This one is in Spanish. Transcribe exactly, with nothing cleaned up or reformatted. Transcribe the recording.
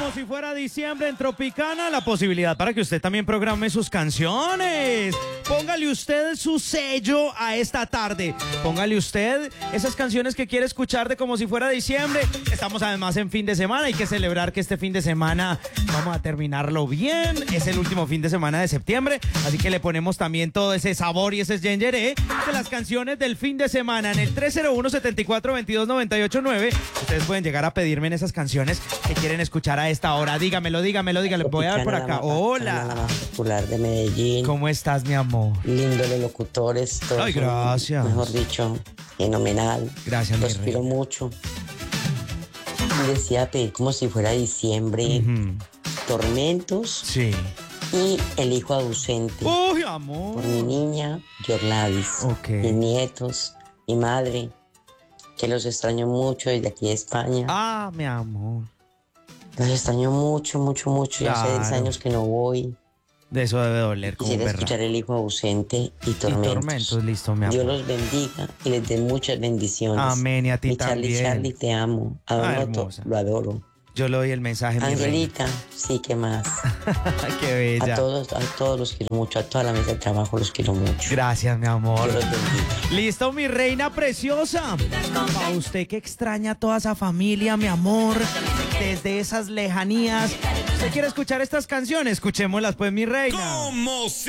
Como si fuera diciembre en Tropicana, la posibilidad para que usted también programe sus canciones. Póngale usted su sello a esta tarde. Póngale usted esas canciones que quiere escuchar de Como si fuera diciembre. Estamos además en fin de semana. Hay que celebrar que este fin de semana vamos a terminarlo bien. Es el último fin de semana de septiembre. Así que le ponemos también todo ese sabor y ese gengeré de las canciones del fin de semana. En el tres cero uno, setenta y cuatro, veintidós, noventa y ocho, nueve. Ustedes pueden llegar a pedirme en esas canciones que quieren escuchar a esta hora. Dígamelo, dígamelo, dígamelo. Voy a ver por acá. Hola. La más popular de Medellín. ¿Cómo estás, mi amor? Lindo los locutores. Todos Ay, son, gracias. mejor dicho, fenomenal. Gracias, Los mi quiero reina. mucho. Y decía pedir como si fuera diciembre. Ujú. Tormentos Sí. y El hijo ausente. Uy, amor. Por mi niña, Yorladis. Ok. Mis nietos, mi madre, que los extraño mucho desde aquí de España. Ah, mi amor. Los extraño mucho, mucho, mucho. Ya hace diez Claro. años que no voy. De eso debe doler como un Quisiera berraco. escuchar El hijo ausente y Y Tormentos. tormentos, listo, mi Dios amor. los bendiga y les dé muchas bendiciones. Amén, y a ti Mi Charlie, también. Charlie, te amo. A Don Ah, Otto, hermosa. lo adoro. Yo le doy el mensaje, mi reina. Angelita, sí, ¿qué más? Qué bella. A todos, a todos los quiero mucho. A toda la mesa de trabajo los quiero mucho. Gracias, mi amor. Dios los bendiga. Listo, mi reina preciosa. A usted que extraña a toda esa familia, mi amor, desde esas lejanías. ¿Usted quiere escuchar estas canciones? Escuchémoslas, pues, mi reina. Como si